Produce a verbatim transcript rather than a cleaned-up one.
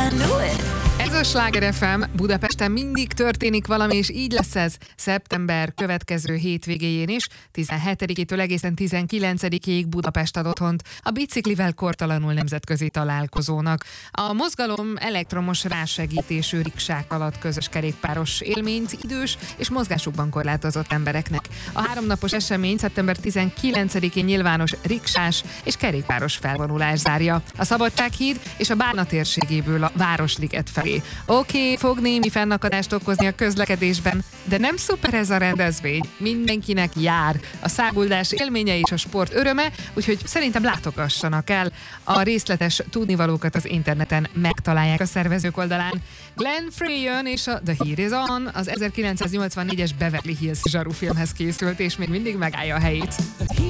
Ez a Sláger ef em, Budapesten mindig történik valami, és így lesz ez szeptember következő hétvégéjén is, tizenhetedikétől egészen tizenkilencedikéig Budapest ad otthont a Biciklivel kortalanul nemzetközi találkozónak. A mozgalom elektromos rásegítésű riksák alatt közös kerékpáros élményt idős és mozgásukban korlátozott embereknek. A háromnapos esemény szeptember tizenkilencedikén nyilvános riksás és kerékpáros felvonulás zárja. A Szabadsághíd és a Bálna térségéből a Városliget felé. Oké, okay, fog némi fennakadást okozni a közlekedésben, de nem szuper ez a rendezvény. Mindenkinek jár a száguldás élménye és a sport öröme, úgyhogy szerintem látogassanak el. A részletes tudnivalókat az interneten megtalálják a szervezők oldalán. Glenn Frey jön, és a The Heat is On az ezerkilencszáznyolcvannégyes Beverly Hills zsarufilmhez készült, és még mindig megállja a helyét.